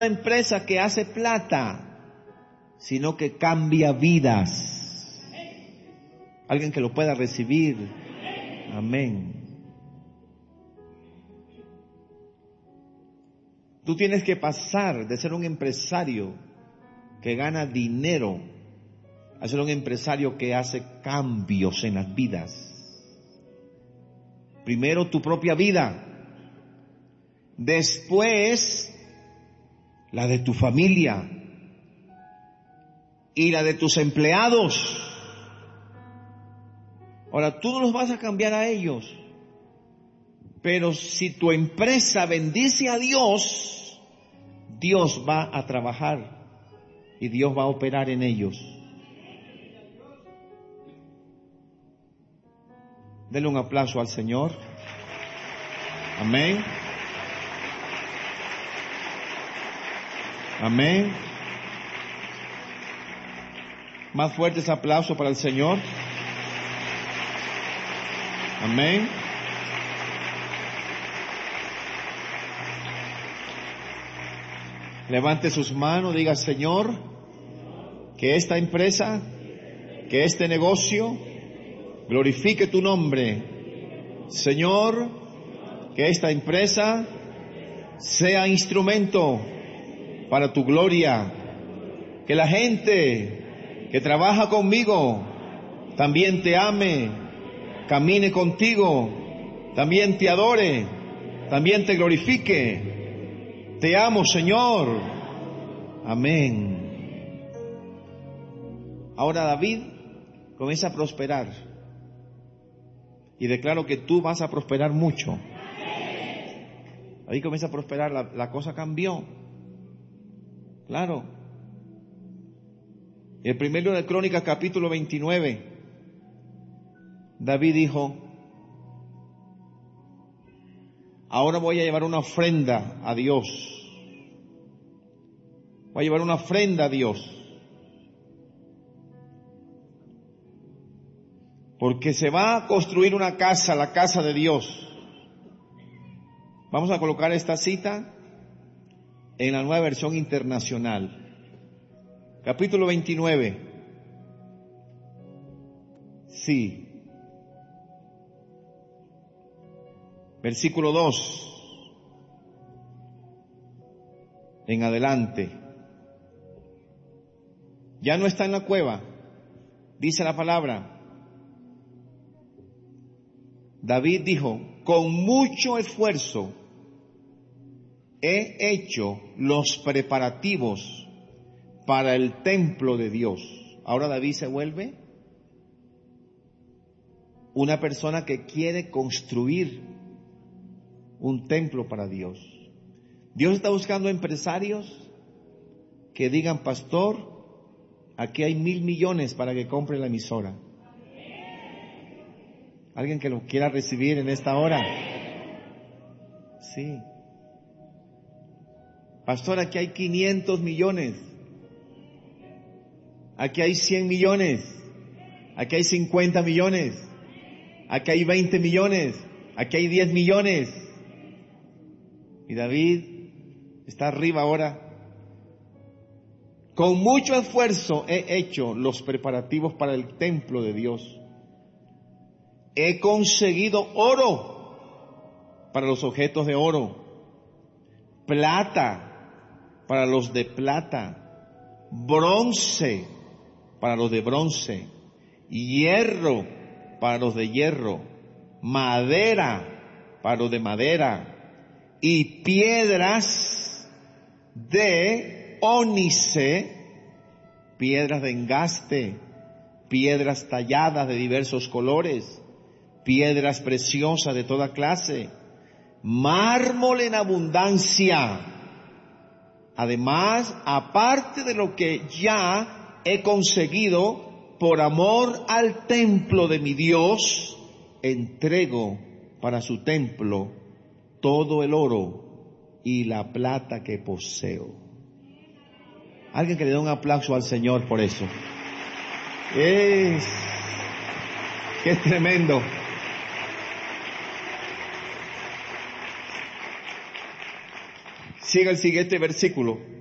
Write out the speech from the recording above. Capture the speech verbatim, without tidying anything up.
empresa que hace plata, sino que cambia vidas. Alguien que lo pueda recibir. Amén. Tú tienes que pasar de ser un empresario que gana dinero a ser un empresario que hace cambios en las vidas. Primero tu propia vida, después la de tu familia y la de tus empleados. Ahora, tú no los vas a cambiar a ellos, pero si tu empresa bendice a Dios, Dios va a trabajar y Dios va a operar en ellos. Denle un aplauso al Señor. Amén. Amén. Más fuertes aplausos para el Señor. Amén. Levante sus manos, diga: Señor, que esta empresa, que este negocio glorifique tu nombre. Señor, que esta empresa sea instrumento para tu gloria. Que la gente que trabaja conmigo también te ame, camine contigo, también te adore, también te glorifique. Te amo, Señor. Amén. Ahora David comienza a prosperar. Y declaro que tú vas a prosperar mucho. Ahí comienza a prosperar, la, la cosa cambió. Claro. El primero de Crónicas, capítulo veintinueve. David dijo: ahora voy a llevar una ofrenda a Dios. Voy a llevar una ofrenda a Dios. Porque se va a construir una casa, la casa de Dios. Vamos a colocar esta cita en la Nueva Versión Internacional. Capítulo veintinueve. Sí. Versículo dos. En adelante. Ya no está en la cueva. Dice la palabra. David dijo: con mucho esfuerzo he hecho los preparativos para el templo de Dios. Ahora David se vuelve una persona que quiere construir un templo para Dios. Dios está buscando empresarios que digan: pastor, aquí hay mil millones para que compre la emisora. ¿Alguien que lo quiera recibir en esta hora? Sí. Pastor, aquí hay quinientos millones. Aquí hay cien millones. Aquí hay cincuenta millones. Aquí hay veinte millones. Aquí hay diez millones. Y David está arriba ahora. Con mucho esfuerzo he hecho los preparativos para el templo de Dios. He conseguido oro para los objetos de oro, plata para los de plata, bronce para los de bronce, hierro para los de hierro, madera para los de madera y piedras de ónice, piedras de engaste, piedras talladas de diversos colores, piedras preciosas de toda clase, mármol en abundancia. Además, aparte de lo que ya he conseguido por amor al templo de mi Dios, entrego para su templo todo el oro y la plata que poseo. Alguien que le dé un aplauso al Señor por eso. Es, qué tremendo. sigue el siguiente versículo.